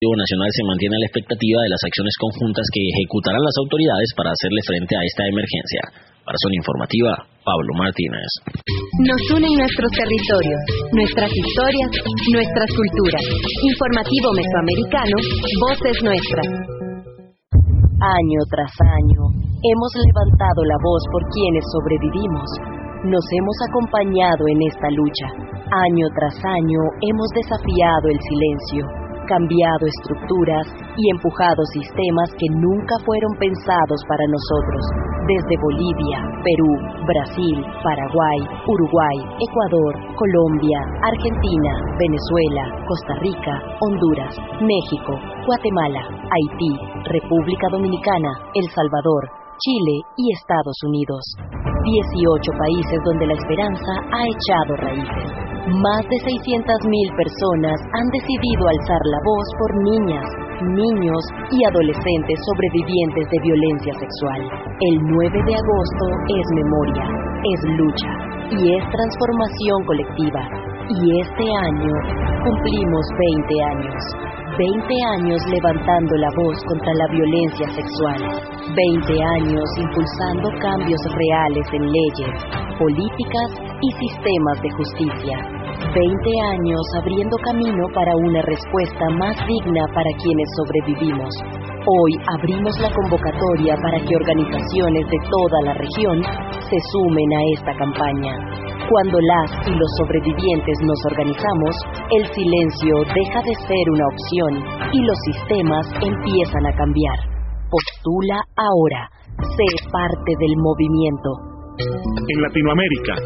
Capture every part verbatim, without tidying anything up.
Nacional se mantiene a la expectativa de las acciones conjuntas que ejecutarán las autoridades para hacerle frente a esta emergencia. Para Zona Informativa, Pablo Martínez. Nos unen nuestros territorios, nuestras historias, nuestras culturas. Informativo Mesoamericano, Voces Nuestras. Año tras año, hemos levantado la voz por quienes sobrevivimos. Nos hemos acompañado en esta lucha. Año tras año, hemos desafiado el silencio, cambiado estructuras y empujado sistemas que nunca fueron pensados para nosotros. Desde Bolivia, Perú, Brasil, Paraguay, Uruguay, Ecuador, Colombia, Argentina, Venezuela, Costa Rica, Honduras, México, Guatemala, Haití, República Dominicana, El Salvador, Chile y Estados Unidos. dieciocho países donde la esperanza ha echado raíces. Más de seiscientas mil personas han decidido alzar la voz por niñas, niños y adolescentes sobrevivientes de violencia sexual. El nueve de agosto es memoria, es lucha y es transformación colectiva. Y este año cumplimos veinte años. veinte años levantando la voz contra la violencia sexual. veinte años impulsando cambios reales en leyes, políticas y sistemas de justicia. veinte años abriendo camino para una respuesta más digna para quienes sobrevivimos. Hoy abrimos la convocatoria para que organizaciones de toda la región se sumen a esta campaña. Cuando las y los sobrevivientes nos organizamos, el silencio deja de ser una opción y los sistemas empiezan a cambiar. Postula ahora. Sé parte del movimiento. En Latinoamérica.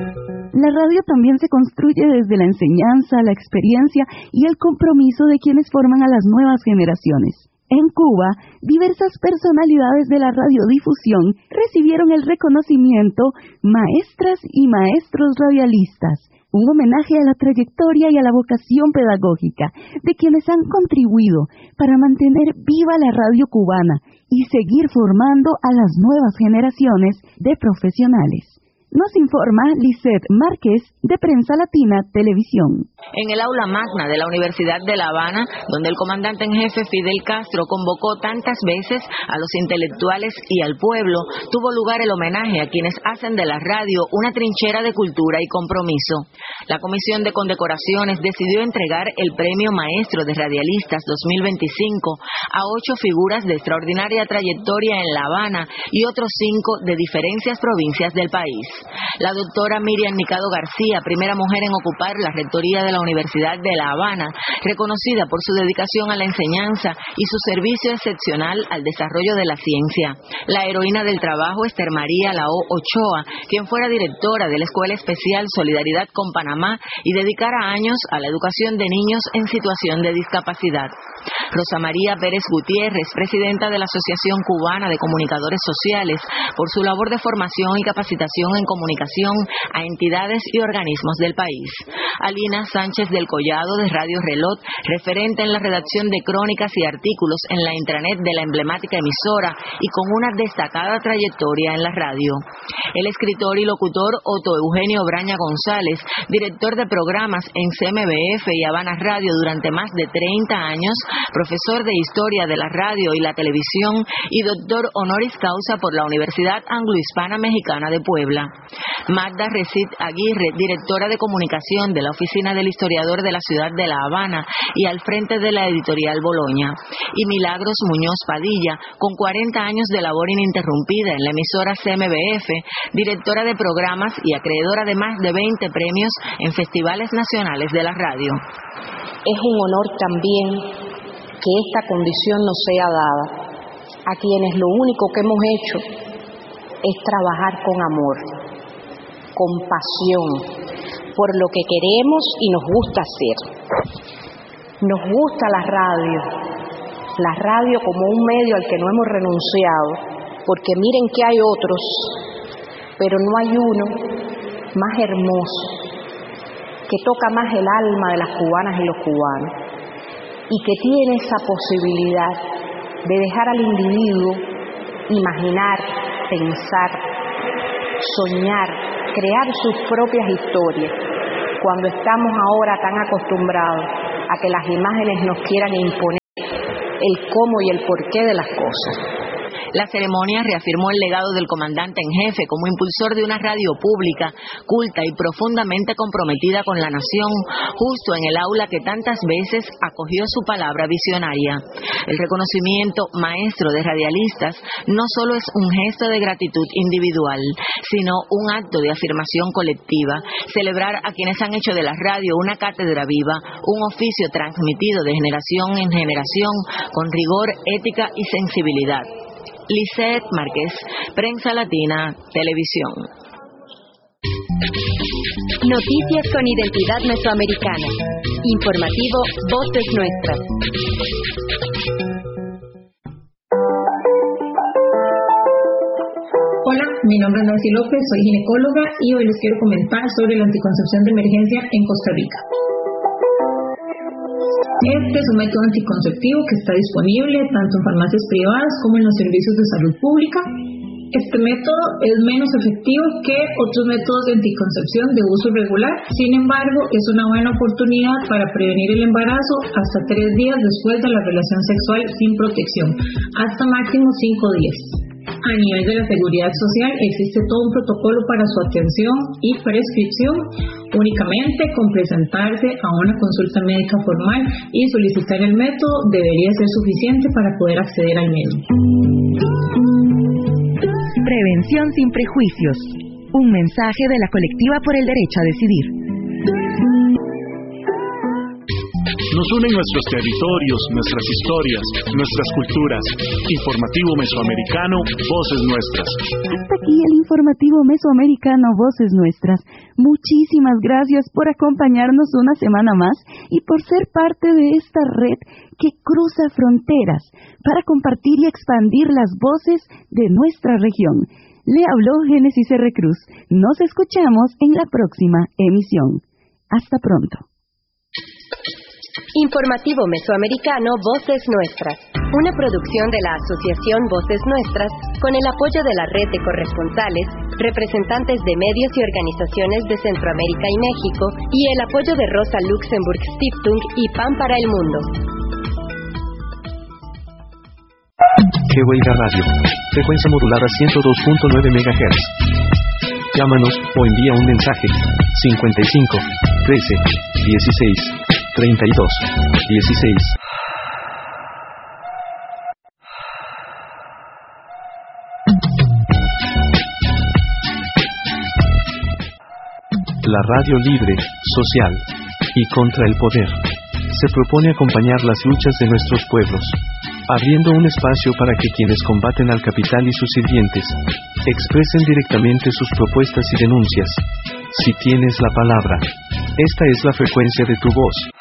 La radio también se construye desde la enseñanza, la experiencia y el compromiso de quienes forman a las nuevas generaciones. En Cuba, diversas personalidades de la radiodifusión recibieron el reconocimiento Maestras y Maestros Radialistas, un homenaje a la trayectoria y a la vocación pedagógica de quienes han contribuido para mantener viva la radio cubana y seguir formando a las nuevas generaciones de profesionales. Nos informa Lisette Márquez, de Prensa Latina Televisión. En el aula magna de la Universidad de La Habana, donde el comandante en jefe Fidel Castro convocó tantas veces a los intelectuales y al pueblo, tuvo lugar el homenaje a quienes hacen de la radio una trinchera de cultura y compromiso. La Comisión de Condecoraciones decidió entregar el Premio Maestro de Radialistas dos mil veinticinco a ocho figuras de extraordinaria trayectoria en La Habana y otros cinco de diferentes provincias del país. La doctora Miriam Nicado García, primera mujer en ocupar la rectoría de la Universidad de La Habana, reconocida por su dedicación a la enseñanza y su servicio excepcional al desarrollo de la ciencia. La heroína del trabajo, Esther María Lao Ochoa, quien fuera directora de la Escuela Especial Solidaridad con Panamá y dedicara años a la educación de niños en situación de discapacidad. Rosa María Pérez Gutiérrez, presidenta de la Asociación Cubana de Comunicadores Sociales, por su labor de formación y capacitación en comunicación a entidades y organismos del país. Alina Sánchez del Collado, de Radio Reloj, referente en la redacción de crónicas y artículos en la intranet de la emblemática emisora y con una destacada trayectoria en la radio. El escritor y locutor Otto Eugenio Braña González, director de programas en C M B F y Habana Radio durante más de treinta años, profesor de Historia de la Radio y la Televisión y doctor honoris causa por la Universidad Anglo-Hispana Mexicana de Puebla. Magda Recit Aguirre, directora de comunicación de la Oficina del Historiador de la Ciudad de La Habana y al frente de la editorial Boloña. Y Milagros Muñoz Padilla, con cuarenta años de labor ininterrumpida en la emisora C M B F, directora de programas y acreedora de más de veinte premios en festivales nacionales de la radio. Es un honor también que esta condición nos sea dada a quienes lo único que hemos hecho es trabajar con amor, con pasión, por lo que queremos y nos gusta hacer. Nos gusta la radio, la radio como un medio al que no hemos renunciado, porque miren que hay otros, pero no hay uno más hermoso, que toca más el alma de las cubanas y los cubanos, y que tiene esa posibilidad de dejar al individuo imaginar, pensar, soñar, crear sus propias historias, cuando estamos ahora tan acostumbrados a que las imágenes nos quieran imponer el cómo y el porqué de las cosas. La ceremonia reafirmó el legado del comandante en jefe como impulsor de una radio pública, culta y profundamente comprometida con la nación, justo en el aula que tantas veces acogió su palabra visionaria. El reconocimiento maestro de radialistas no solo es un gesto de gratitud individual, sino un acto de afirmación colectiva, celebrar a quienes han hecho de la radio una cátedra viva, un oficio transmitido de generación en generación con rigor, ética y sensibilidad. Lisette Márquez, Prensa Latina, Televisión. Noticias con identidad mesoamericana. Informativo Voces Nuestras. Hola, mi nombre es Nancy López, soy ginecóloga y hoy les quiero comentar sobre la anticoncepción de emergencia en Costa Rica. Este es un método anticonceptivo que está disponible tanto en farmacias privadas como en los servicios de salud pública. Este método es menos efectivo que otros métodos de anticoncepción de uso regular. Sin embargo, es una buena oportunidad para prevenir el embarazo hasta tres días después de la relación sexual sin protección, hasta máximo cinco días. A nivel de la Seguridad Social existe todo un protocolo para su atención y prescripción. Únicamente con presentarse a una consulta médica formal y solicitar el método debería ser suficiente para poder acceder al mismo. Prevención sin prejuicios. Un mensaje de la Colectiva por el Derecho a Decidir. Nos unen nuestros territorios, nuestras historias, nuestras culturas. Informativo Mesoamericano, Voces Nuestras. Hasta aquí el Informativo Mesoamericano, Voces Nuestras. Muchísimas gracias por acompañarnos una semana más y por ser parte de esta red que cruza fronteras para compartir y expandir las voces de nuestra región. Le habló Génesis R. Cruz. Nos escuchamos en la próxima emisión. Hasta pronto. Informativo Mesoamericano Voces Nuestras, una producción de la Asociación Voces Nuestras con el apoyo de la red de corresponsales, representantes de medios y organizaciones de Centroamérica y México y el apoyo de Rosa Luxemburg Stiftung y Pan para el Mundo. Que Huelga Radio, frecuencia modulada ciento dos punto nueve megahertz. Llámanos o envía un mensaje cincuenta y cinco, trece, dieciséis, treinta y dos, dieciséis. La radio libre, social y contra el poder se propone acompañar las luchas de nuestros pueblos, abriendo un espacio para que quienes combaten al capital y sus sirvientes expresen directamente sus propuestas y denuncias. Si tienes la palabra, esta es la frecuencia de tu voz.